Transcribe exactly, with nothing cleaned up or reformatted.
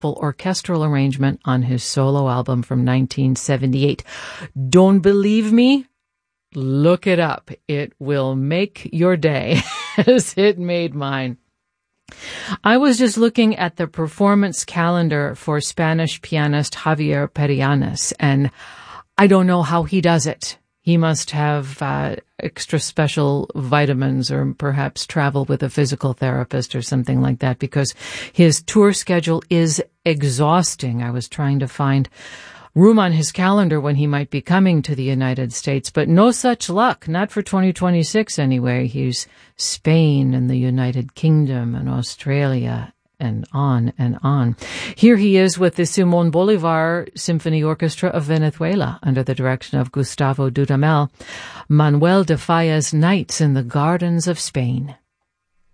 orchestral arrangement on his solo album from nineteen seventy-eight. Don't believe me? Look it up. It will make your day, as it made mine. I was just looking at the performance calendar for Spanish pianist Javier Perianes, and I don't know how he does it. He must have uh, extra special vitamins or perhaps travel with a physical therapist or something like that, because his tour schedule is exhausting. I was trying to find room on his calendar when he might be coming to the United States, but no such luck, not for twenty twenty-six anyway. He's Spain and the United Kingdom and Australia and on and on. Here he is with the Simón Bolívar Symphony Orchestra of Venezuela under the direction of Gustavo Dudamel, Manuel de Falla's Nights in the Gardens of Spain.